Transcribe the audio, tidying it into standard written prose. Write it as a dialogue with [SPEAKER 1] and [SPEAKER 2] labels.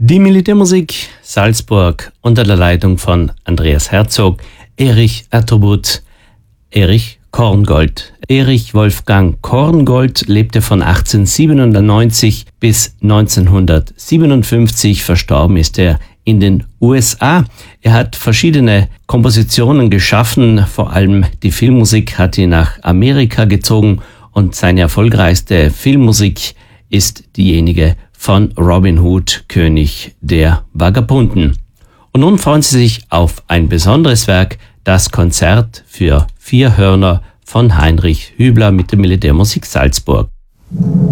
[SPEAKER 1] Die Militärmusik Salzburg unter der Leitung von Andreas Herzog, Erich Atterbuth, Erich Korngold. Erich Wolfgang Korngold lebte von 1897 bis 1957. Verstorben ist er in den USA. Er hat verschiedene Kompositionen geschaffen, vor allem die Filmmusik hat ihn nach Amerika gezogen und seine erfolgreichste Filmmusik ist diejenige von Robin Hood, König der Vagabunden. Und nun freuen Sie sich auf ein besonderes Werk, das Konzert für 4 Hörner von Heinrich Hübler mit der Militärmusik Salzburg.